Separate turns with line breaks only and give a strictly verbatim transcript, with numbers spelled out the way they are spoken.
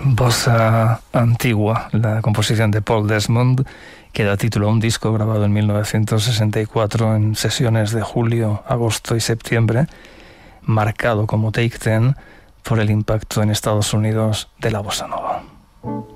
Bossa Antigua, la composición de Paul Desmond, que da título a un disco grabado en mil novecientos sesenta y cuatro en sesiones de julio, agosto y septiembre, marcado como Take Ten por el impacto en Estados Unidos de la bossa nova.